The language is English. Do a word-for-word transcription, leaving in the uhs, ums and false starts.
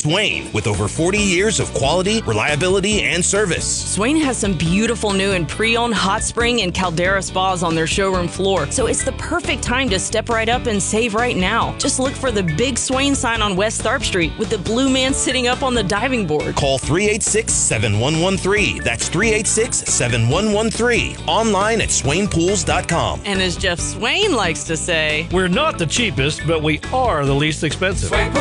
Swain, with over forty years of quality, reliability, and service. Swain has some beautiful new and pre-owned hot spring and Caldera spas on their showroom floor, so it's the perfect time to step right up and save right now. Just look for the big Swain sign on West Tharp Street with the blue man sitting up on the diving board. Call three eight six, seven one one three. That's three eight six, seven one one three. Online at swain pools dot com. And as Jeff Swain likes to say, we're not the cheapest, but we are the least expensive. Swain